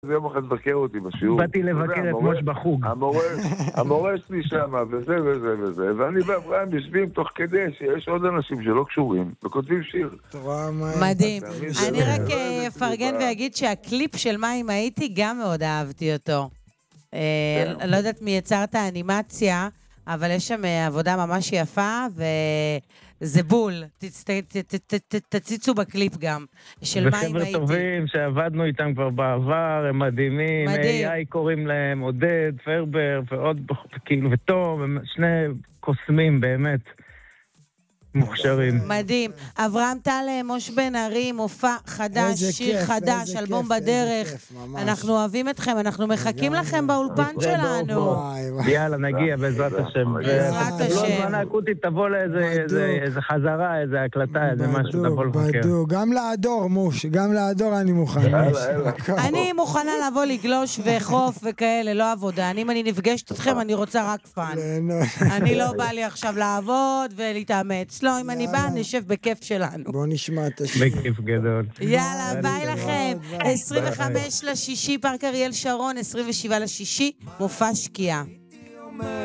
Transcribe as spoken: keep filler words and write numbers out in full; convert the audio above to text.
זה יום אחד בקר אותי בשיעור. באתי לבקר את מוש בחוג. המורה שלי שם, וזה וזה וזה, ואני ואברהם יושבים תוך כדי שיש עוד אנשים שלא קשורים, וכותבים שיר. מדהים. אני רק אפרגן ואגיד שהקליפ של מה אם הייתי גם מאוד אהבתי אותו. לא יודעת מי יצר את האנימציה, אבל יש שם עבודה ממש יפה, וזה בול. תציצו בקליפ גם. של מה אם הייתי. וחבר'ה טובים שעבדנו איתם כבר בעבר, הם מדהימים. מדהים. איי איי קוראים להם, עודד, פרבר, ועוד, כאילו, וטוב, הם שני קוסמים באמת. מוכשרים. מדהים. אברהם טל, מוש בן ארי, מופע חדש, שיר חדש, אלבום בדרך. אנחנו אוהבים אתכם, אנחנו מחכים לכם באולפן שלנו. יאללה, נגיע בעזרת השם. בעזרת השם. לא זמנה אקוטית, תבוא לאיזה חזרה, איזה הקלטה, איזה משהו, תבוא לבקר. גם לעדור, מוש, גם לעדור אני מוכן. אני מוכנה לבוא לגלוש וחוף וכאלה, לא עבודה. אם אני נפגשת אתכם, אני רוצה רק פן. אני לא בא לי עכשיו לעבוד ולהתאמץ. לא, אם אני באה, נשב בכיף שלנו. בוא נשמע את השיר. בכיף גדול. יאללה, ביי לכם. עשרים וחמישה לשישי, פארק אריאל שרון, עשרים ושבעה לשישי, מופע שקיעה.